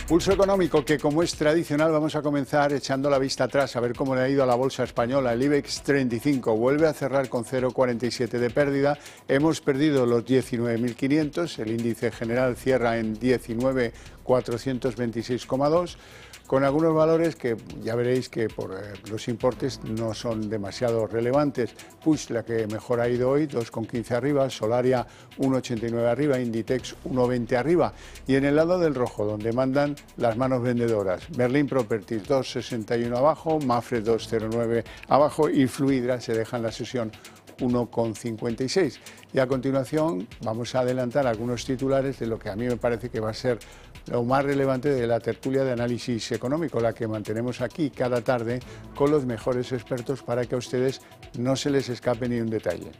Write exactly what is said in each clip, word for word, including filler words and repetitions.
Pulso económico que, como es tradicional, vamos a comenzar echando la vista atrás a ver cómo le ha ido a la bolsa española. El IBEX treinta y cinco vuelve a cerrar con cero coma cuarenta y siete de pérdida. Hemos perdido los diecinueve mil quinientos, el índice general cierra en diecinueve mil cuatrocientos veintiséis coma dos, con algunos valores que ya veréis que por eh, los importes no son demasiado relevantes. Puig, la que mejor ha ido hoy, dos coma quince arriba, Solaria uno coma ochenta y nueve arriba, Inditex uno coma veinte arriba. Y en el lado del rojo, donde mandan las manos vendedoras, Berlin Properties dos coma sesenta y uno abajo, Mapfre dos coma cero nueve abajo y Fluidra se deja en la sesión uno coma cincuenta y seis. Y a continuación vamos a adelantar algunos titulares de lo que a mí me parece que va a ser lo más relevante de la tertulia de análisis económico, la que mantenemos aquí cada tarde con los mejores expertos para que a ustedes no se les escape ni un detalle.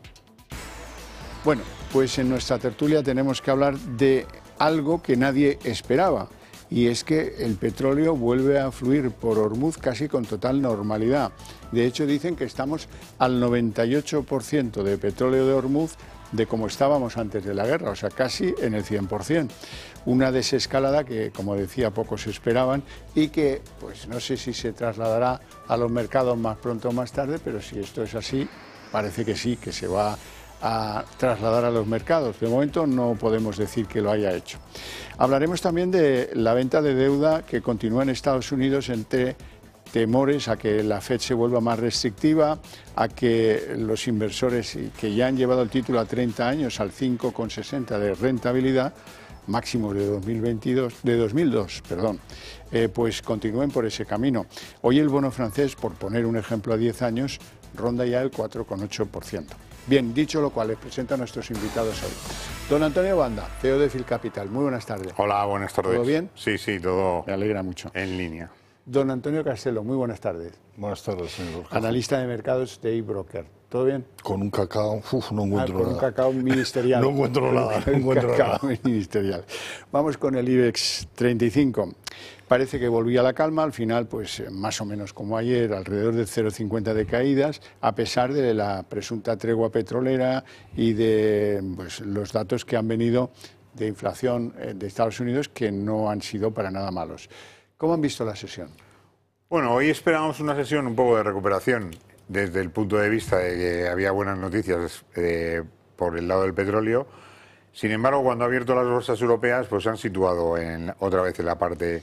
Bueno, pues en nuestra tertulia tenemos que hablar de algo que nadie esperaba, y es que el petróleo vuelve a fluir por Hormuz casi con total normalidad. De hecho, dicen que estamos al noventa y ocho por ciento de petróleo de Hormuz de como estábamos antes de la guerra, o sea, casi en el cien por ciento. Una desescalada que, como decía, pocos esperaban y que, pues no sé si se trasladará a los mercados más pronto o más tarde, pero si esto es así, parece que sí, que se va a trasladar a los mercados. De momento no podemos decir que lo haya hecho. Hablaremos también de la venta de deuda que continúa en Estados Unidos entre temores a que la Fed se vuelva más restrictiva, a que los inversores que ya han llevado el título a treinta años al cinco coma sesenta de rentabilidad, máximo de dos mil veintidós, de dos mil dos, perdón, eh, pues continúen por ese camino. Hoy el bono francés, por poner un ejemplo a diez años, ronda ya el cuatro coma ocho por ciento. Bien, dicho lo cual, les presento a nuestros invitados hoy. Don Antonio Banda, C E O de Filcapital. Muy buenas tardes. Hola, buenas tardes. ¿Todo bien? Sí, sí, todo. Me alegra mucho. En línea. Don Antonio Castelo, muy buenas tardes. Buenas tardes, señor. Analista de mercados de eBroker. ¿Todo bien? Con un cacao, uf, no encuentro ah, con nada. un cacao ministerial. No encuentro nada, no encuentro un cacao nada. ministerial. Vamos con el IBEX treinta y cinco. Parece que volvía a la calma, al final, pues más o menos como ayer, alrededor de cero coma cincuenta de caídas, a pesar de la presunta tregua petrolera y de pues, los datos que han venido de inflación de Estados Unidos que no han sido para nada malos. ¿Cómo han visto la sesión? Bueno, hoy esperábamos una sesión un poco de recuperación desde el punto de vista de que había buenas noticias eh, por el lado del petróleo. Sin embargo, cuando ha abierto las bolsas europeas, pues se han situado en, otra vez en la parte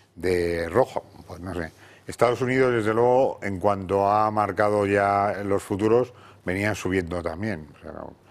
de rojo. Pues no sé. Estados Unidos, desde luego, en cuanto ha marcado ya los futuros, venían subiendo también. O sea,